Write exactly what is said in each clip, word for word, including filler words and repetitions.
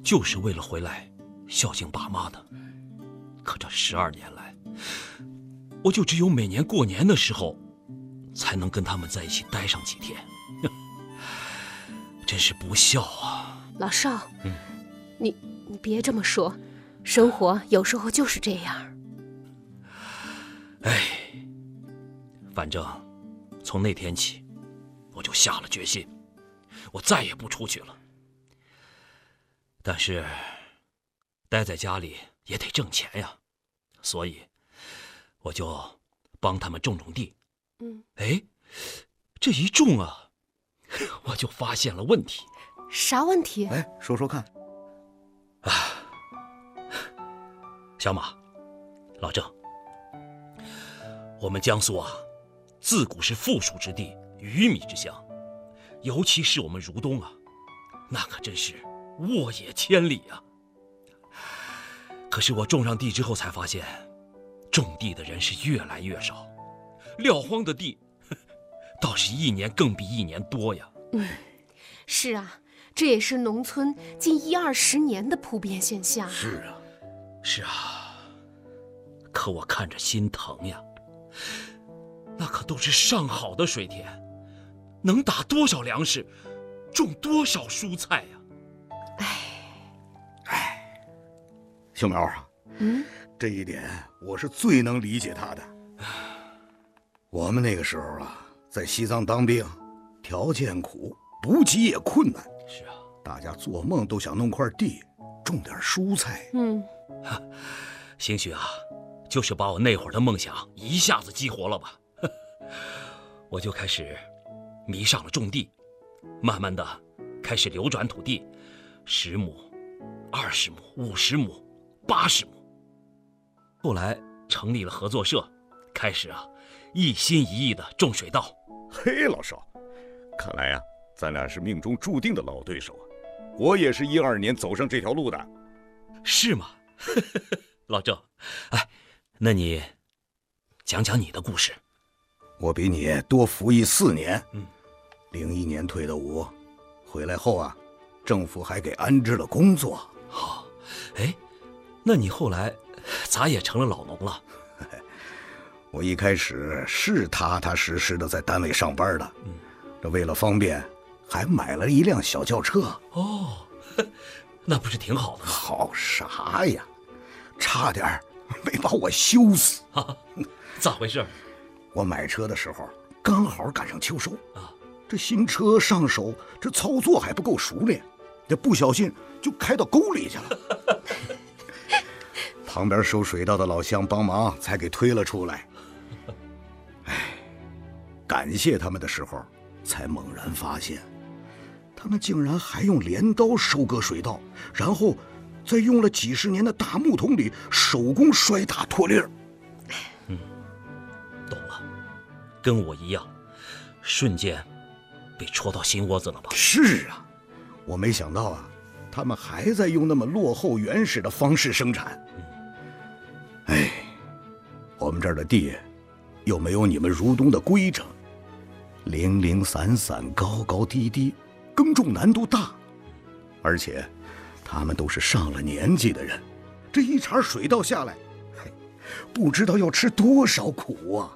就是为了回来孝敬爸妈的。可这十二年来，我就只有每年过年的时候，才能跟他们在一起待上几天，真是不孝啊！ 老少， 嗯， 你你别这么说，生活有时候就是这样。 哎，反正从那天起，我就下了决心，我再也不出去了。但是，待在家里也得挣钱呀，所以我就帮他们种种地。 嗯， 哎，这一种啊，我就发现了问题。 啥问题？ 哎，说说看。 啊，小马，老郑，我们江苏啊，自古是富庶之地，鱼米之乡，尤其是我们如东啊，那可真是沃野千里啊。可是我种上地之后才发现，种地的人是越来越少，撂荒的地倒是一年更比一年多呀。 嗯，是啊，这也是农村近一二十年的普遍现象。 是啊， 是啊，可我看着心疼呀。那可都是上好的水田，能打多少粮食，种多少蔬菜呀。 秀苗啊， 嗯， 这一点我是最能理解他的。我们那个时候啊，在西藏当兵，条件苦，补给也困难。 是啊， 大家做梦都想弄块地，种点蔬菜。 嗯， 兴许啊，就是把我那会儿的梦想一下子激活了吧。我就开始迷上了种地，慢慢的开始流转土地，十亩、二十亩、五十亩、八十亩。后来成立了合作社，开始啊一心一意的种水稻。 嘿，老少，看来呀、啊，咱俩是命中注定的老对手啊！我也是一二年走上这条路的。 是吗？老郑，哎，那你讲讲你的故事。 我比你多服役四年， 嗯， 零一年退的伍，回来后啊，政府还给安置了工作。 好，哎，那你后来咋也成了老农了？ 我一开始是踏踏实实的在单位上班的，嗯，这为了方便，还买了一辆小轿车。 哦，那不是挺好的吗？ 好啥呀，差点没把我羞死。 啊，咋回事？ 我买车的时候刚好赶上秋收啊， 这新车上手，这操作还不够熟练，这不小心就开到沟里去了。旁边收水稻的老乡帮忙才给推了出来。哎，感谢他们的时候，才猛然发现，他们竟然还用镰刀收割水稻，然后在用了几十年的大木桶里手工摔打脱粒儿。 嗯，懂了，跟我一样，瞬间被戳到心窝子了吧？ 是啊，我没想到啊，他们还在用那么落后原始的方式生产。哎，我们这儿的地又没有你们如东的规整，零零散散，高高低低，耕种难度大，而且他们都是上了年纪的人，这一茬水稻下来，嘿，不知道要吃多少苦啊！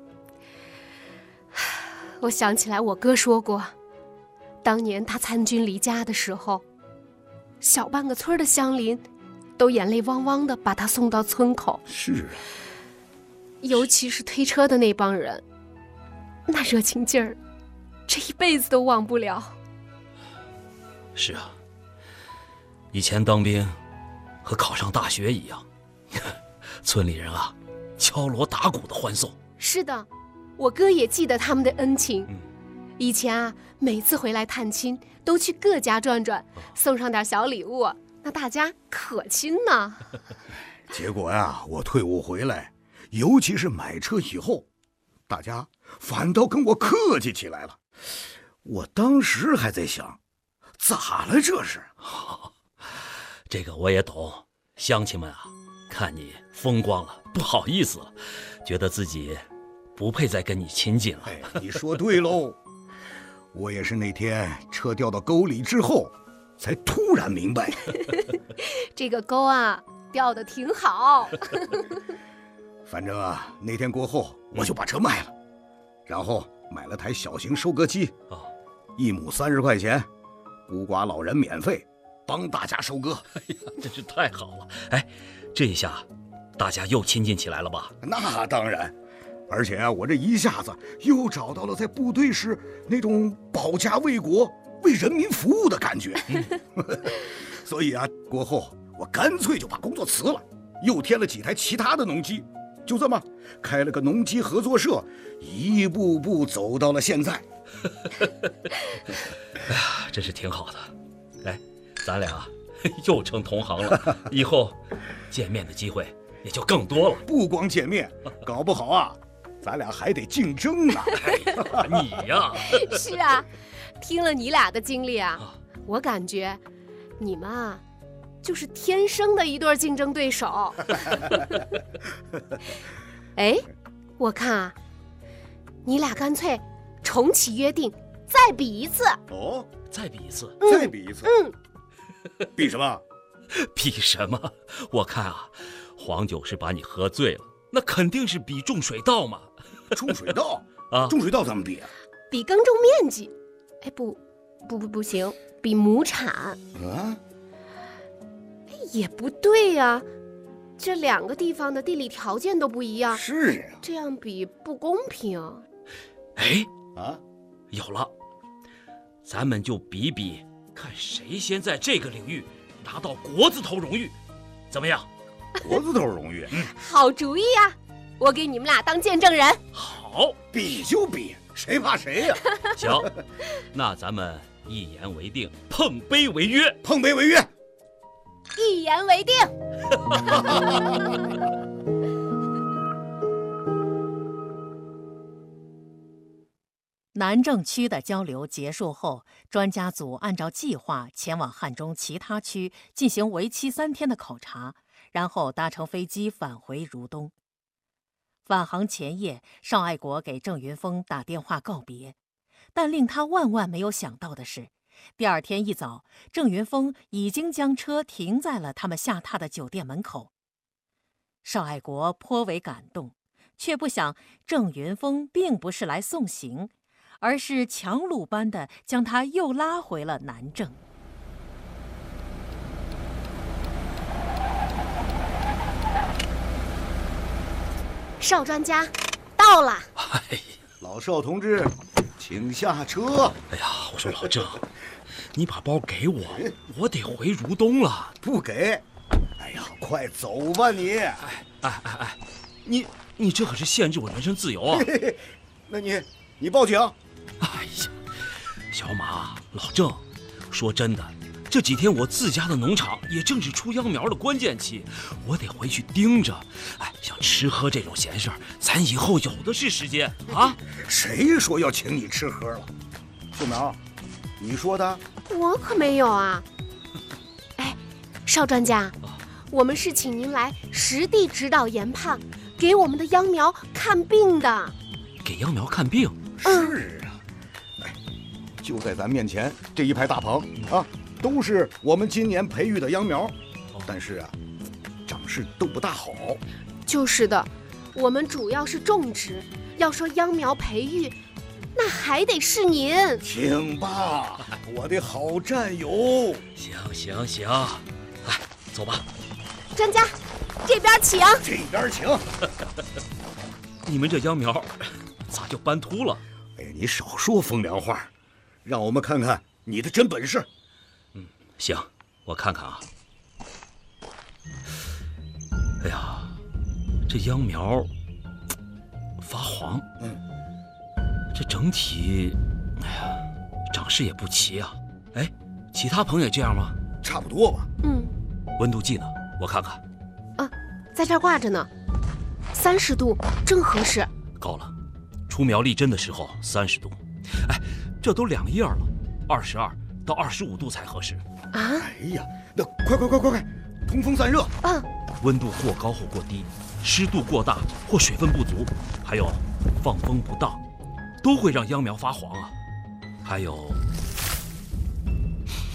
我想起来我哥说过，当年他参军离家的时候，小半个村的乡邻都眼泪汪汪的把他送到村口。 是啊， 尤其是推车的那帮人，那热情劲儿，这一辈子都忘不了。 是啊，以前当兵和考上大学一样，村里人啊敲锣打鼓的欢送。 是的，我哥也记得他们的恩情。 嗯， 以前啊，每次回来探亲都去各家转转，送上点小礼物，那大家可亲呢。 结果呀，我退伍回来，尤其是买车以后，大家反倒跟我客气起来了。我当时还在想，咋了这是？ 这个我也懂，乡亲们啊，看你风光了，不好意思了，觉得自己不配再跟你亲近了。 哎，你说对喽。我也是那天车掉到沟里之后， 才突然明白， 这个钩啊钓得挺好。 反正啊，那天过后我就把车卖了，然后买了台小型收割机， 啊， 一亩三十块钱，孤寡老人免费，帮大家收割。 哎呀，真是太好了！哎，这一下大家又亲近起来了吧？ 那当然，而且啊，我这一下子又找到了在部队时那种保家卫国、为人民服务的感觉。所以啊，过后我干脆就把工作辞了，又添了几台其他的农机，就这么开了个农机合作社，一步步走到了现在。 哎呀，真是挺好的。哎，咱俩又成同行了，以后见面的机会也就更多了。 不光见面，搞不好啊，咱俩还得竞争呢。 你呀， 是啊，听了你俩的经历啊，我感觉你们啊，就是天生的一对竞争对手。哎，我看啊，你俩干脆重启约定，再比一次。 哦， 再比一次， 再比一次。 嗯， 比什么？ 比什么？我看啊，黄九是把你喝醉了，那肯定是比种水稻嘛。 种水稻啊， 种水稻怎么比啊？ 比耕种面积。哎，不，不不不行，比亩产。 啊？ 也不对呀、啊，这两个地方的地理条件都不一样， 是啊， 这样比不公平。 哎， 啊， 有了，咱们就比比，看谁先在这个领域拿到国字头荣誉，怎么样？ 国字头荣誉， 嗯， 好主意呀、啊！我给你们俩当见证人。 好， 比就比，谁怕谁呀、 啊？行，那咱们一言为定，碰杯为约， 碰杯为约。 一言为定。 南郑区的交流结束后，专家组按照计划前往汉中其他区进行为期三天的考察，然后搭乘飞机返回如东。返航前夜，邵爱国给郑云峰打电话告别，但令他万万没有想到的是，第二天一早，郑云峰已经将车停在了他们下榻的酒店门口。邵爱国颇为感动，却不想郑云峰并不是来送行，而是强弩般的将他又拉回了南郑。 邵专家，到了。 哎， 老邵同志，请下车。 哎呀，我说老郑，你把包给我，我得回如东了。 不给。哎呀，快走吧你！ 哎哎哎哎，你你这可是限制我人身自由啊！ 嘿嘿，那你你报警！ 哎呀，小马，老郑，说真的，这几天我自家的农场也正是出秧苗的关键期，我得回去盯着。哎，像吃喝这种闲事儿，咱以后有的是时间啊！ 谁说要请你吃喝了？秀苗，你说的？ 我可没有啊。哎，邵专家，我们是请您来实地指导研判，给我们的秧苗看病的。 给秧苗看病？ 是啊。哎，就在咱面前这一排大棚啊，都是我们今年培育的秧苗，但是啊，长势都不大好。 就是的，我们主要是种植，要说秧苗培育，那还得是您。 请吧，我的好战友。 行行行，来，走吧。 专家，这边请。 这边请。 你们这秧苗咋就斑秃了？ 哎，你少说风凉话，让我们看看你的真本事。 嗯，行，我看看啊。哎呀，这秧苗发黄， 嗯， 这整体，哎呀，长势也不齐啊。哎，其他棚也这样吗？ 差不多吧。 嗯， 温度计呢？我看看。 啊，在这儿挂着呢，三十度正合适。 高了，出苗立针的时候三十度，哎，这都两叶了，二十二到二十五度才合适。 啊？ 哎呀，那快快快快快，通风散热。 嗯。 温度过高或过低，湿度过大或水分不足，还有放风不当，都会让秧苗发黄啊。还有，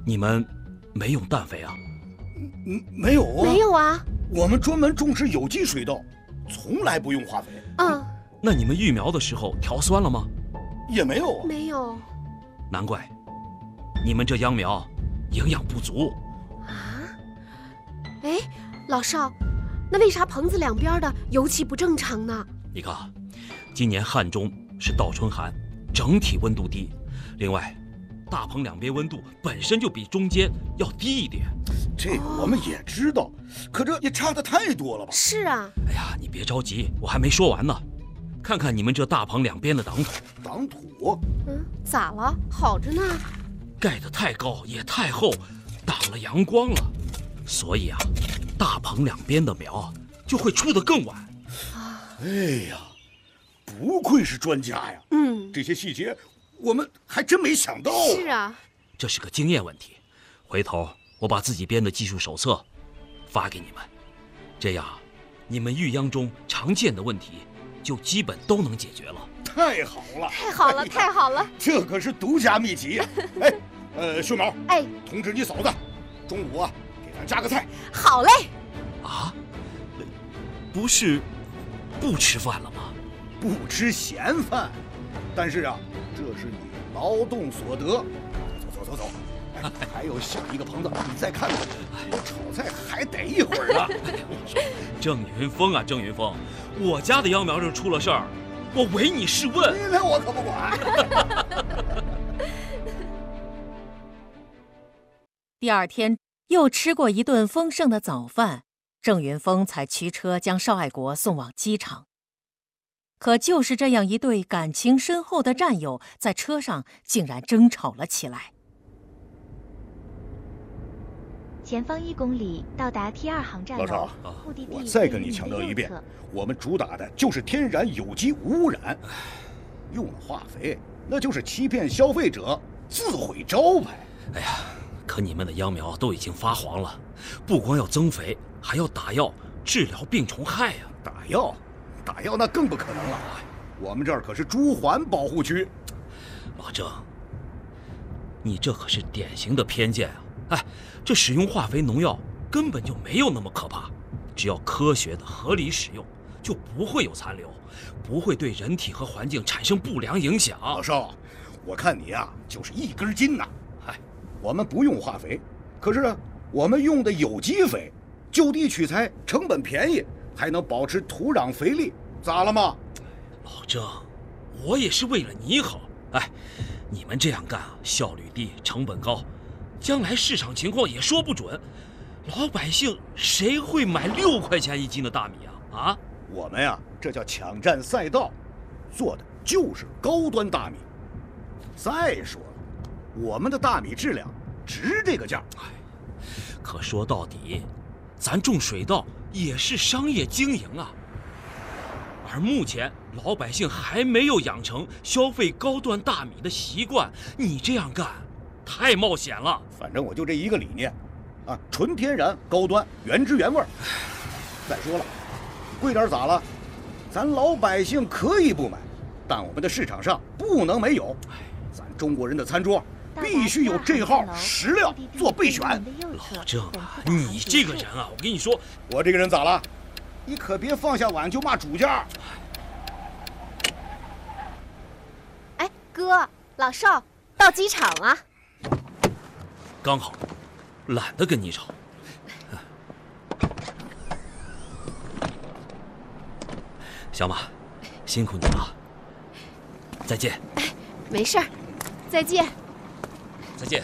你们没用氮肥啊？ 嗯，没有啊， 没有啊。 我们专门种植有机水稻，从来不用化肥。 嗯， 那你们育苗的时候调酸了吗？ 也没有啊。 没有。 难怪，你们这秧苗营养不足啊？哎，老少，那为啥棚子两边的油漆不正常呢？ 你看，今年汉中是倒春寒，整体温度低。另外，大棚两边温度本身就比中间要低一点。 这个我们也知道，可这也差得太多了吧？ 是啊。 哎呀，你别着急，我还没说完呢。看看你们这大棚两边的挡土， 挡土？ 嗯，咋了？好着呢。 盖得太高也太厚，挡了阳光了，所以啊，大棚两边的苗就会出得更晚。 哎呀，不愧是专家呀！ 嗯， 这些细节我们还真没想到。 是啊， 这是个经验问题，回头我把自己编的技术手册发给你们，这样你们育秧中常见的问题就基本都能解决了。 太好了， 太好了， 哎、 太好了！ 这可是独家秘籍呀！哎，呃，秀苗， 哎， 通知你嫂子，中午啊给咱加个菜。 好嘞。 啊？不是不吃饭了吗？ 不吃闲饭，但是啊，这是你劳动所得。走走走走，哎，还有下一个棚子，你再看看，我炒菜还得一会儿呢。 郑云峰啊，郑云峰，我家的秧苗这出了事儿，我唯你是问。 那我可不管。 第二天又吃过一顿丰盛的早饭，郑云峰才驱车将邵爱国送往机场。可就是这样一对感情深厚的战友，在车上竟然争吵了起来。 前方一公里到达 T 二航站楼，目的地。 我再跟你强调一遍，我们主打的就是天然有机无污染，用了化肥那就是欺骗消费者，自毁招牌。 哎呀，可你们的秧苗都已经发黄了，不光要增肥，还要打药治疗病虫害呀、 啊！打药？打药那更不可能了，我们这儿可是猪环保护区。 老郑，你这可是典型的偏见啊！哎，这使用化肥农药根本就没有那么可怕，只要科学的合理使用，就不会有残留，不会对人体和环境产生不良影响。 老邵，我看你啊就是一根筋呐！哎，我们不用化肥，可是啊，我们用的有机肥，就地取材，成本便宜。还能保持土壤肥力，咋了吗？ 老郑，我也是为了你好。哎，你们这样干啊，效率低，成本高，将来市场情况也说不准。老百姓谁会买六块钱一斤的大米啊？啊， 我们呀，这叫抢占赛道，做的就是高端大米。再说了，我们的大米质量值这个价。 哎，可说到底，咱种水稻也是商业经营啊，而目前老百姓还没有养成消费高端大米的习惯，你这样干太冒险了。 反正我就这一个理念，啊，纯天然、高端、原汁原味。再说了，贵点咋了？咱老百姓可以不买，但我们的市场上不能没有。咱中国人的餐桌必须有这号食料做备选。 老郑啊，你这个人啊，我跟你说， 我这个人咋了？你可别放下碗就骂主家。 哎，哥，老邵，到机场啊。 刚好，懒得跟你吵。小马，辛苦你了，再见。 哎，没事儿，再见。 再见。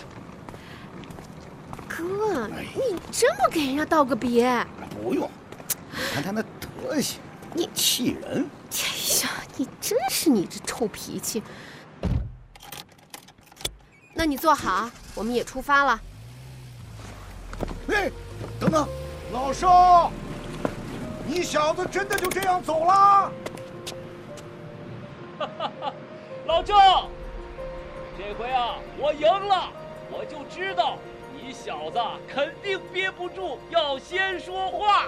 哥，你这么给人家道个别？ 不用，你看他那德行， 你气人。 哎呀，你真是你这臭脾气。那你坐好，我们也出发了。 哎，等等，老邵，你小子真的就这样走了？ 老郑，这回啊，我赢了，我就知道你小子肯定憋不住，要先说话。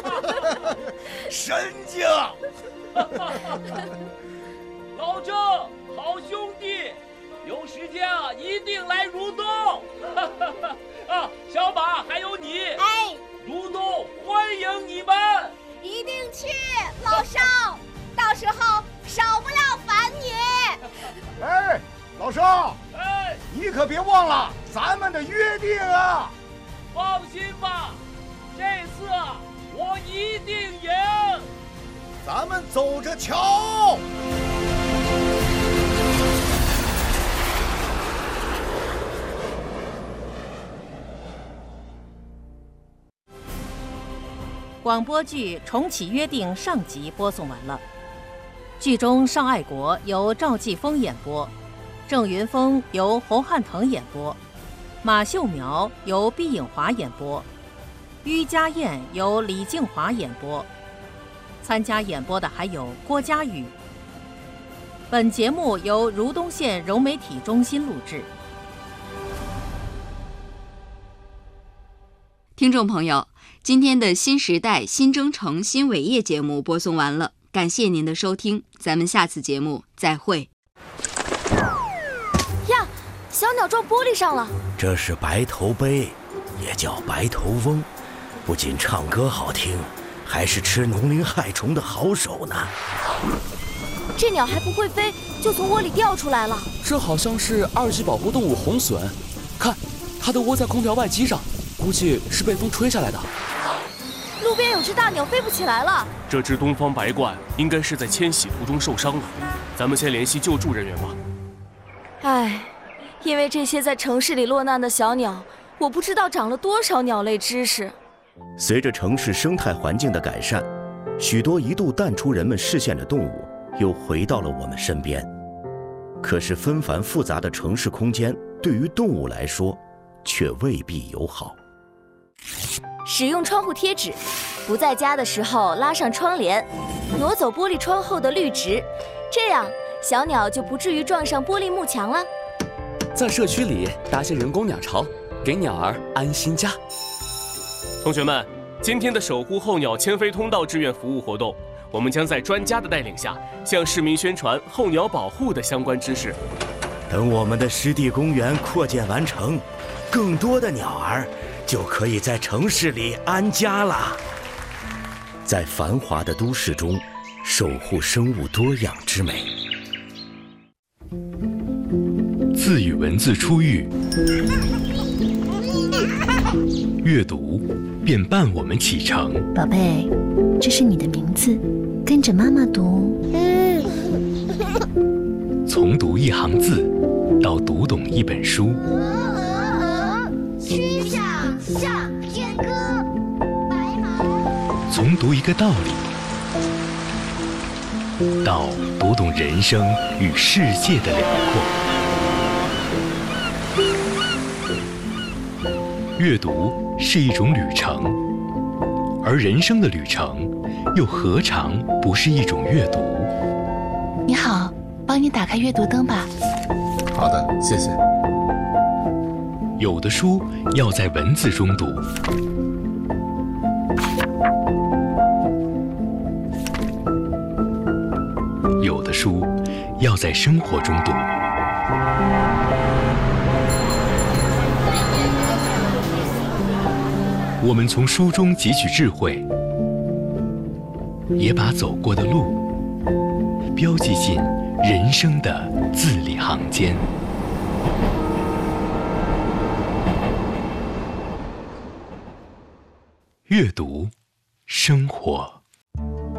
神经！ 老郑，好兄弟， 有时间啊，一定来蠕动。啊，小马还有你， 哎， 蠕动欢迎你们， 一定去，老少，到时候少不了烦你。 哎，老少， 哎， 你可别忘了咱们的约定啊！ 放心吧，这次我一定赢。 咱们走着瞧。 广播剧《重启约定》上集播送完了。剧中邵爱国由赵继峰演播，郑云峰由侯汉腾演播，马秀苗由毕颖华演播，于家燕由李静华演播。参加演播的还有郭佳宇。本节目由如东县融媒体中心录制。 听众朋友，今天的新时代新征程新伟业节目播送完了，感谢您的收听，咱们下次节目再会。 呀，小鸟撞玻璃上了。 这是白头鹎，也叫白头翁，不仅唱歌好听，还是吃农林害虫的好手呢。 这鸟还不会飞，就从窝里掉出来了。 这好像是二级保护动物红隼，看，它都窝在空调外机上，估计是被风吹下来的。 路边有只大鸟飞不起来了。 这只东方白鹳应该是在迁徙途中受伤了，咱们先联系救助人员吧。 唉，因为这些在城市里落难的小鸟，我不知道长了多少鸟类知识。 随着城市生态环境的改善，许多一度淡出人们视线的动物又回到了我们身边。可是纷繁复杂的城市空间对于动物来说却未必友好。 使用窗户贴纸，不在家的时候拉上窗帘，挪走玻璃窗后的绿植，这样小鸟就不至于撞上玻璃幕墙了。 在社区里搭些人工鸟巢，给鸟儿安心家。 同学们，今天的守护候鸟迁飞通道志愿服务活动，我们将在专家的带领下，向市民宣传候鸟保护的相关知识。 等我们的湿地公园扩建完成，更多的鸟儿就可以在城市里安家了。在繁华的都市中，守护生物多样之美。 自与文字初遇，阅读便伴我们启程。 宝贝，这是你的名字，跟着妈妈读。 从读一行字到读懂一本书。 曲项向天歌，白马。 从读一个道理到读懂人生与世界的辽阔。阅读是一种旅程，而人生的旅程又何尝不是一种阅读？ 你好，帮你打开阅读灯吧。 好的，谢谢。 有的书要在文字中读，有的书要在生活中读。我们从书中汲取智慧，也把走过的路标记进人生的字里行间。阅读，生活。